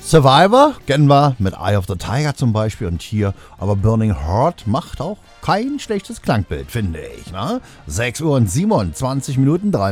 Survivor kennen wir mit Eye of the Tiger zum Beispiel und hier, aber Burning Heart macht auch kein schlechtes Klangbild, finde ich. Ne? 6 Uhr und 27 Minuten, 3